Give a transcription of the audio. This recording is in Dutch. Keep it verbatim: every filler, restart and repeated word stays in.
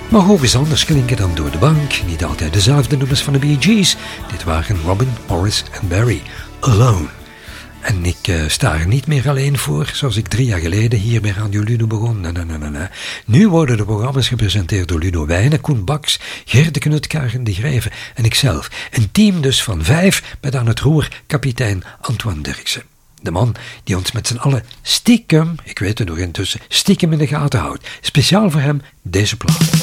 Maar hoe eens anders klinken dan door de bank. Niet altijd dezelfde nummers van de Bee Gees. Dit waren Robin, Morris en Barry. Alone. En ik uh, sta er niet meer alleen voor, zoals ik drie jaar geleden hier bij Radio Ludo begon. Nee, nee, nee, nee. Nu worden de programma's gepresenteerd door Ludo Wijnen, Koen Baks, Geert de Knut, Karen de Grijve en ikzelf. Een team dus van vijf met aan het roer kapitein Antoine Dirksen. De man die ons met z'n allen stiekem, ik weet het nog intussen, stiekem in de gaten houdt. Speciaal voor hem deze plaat.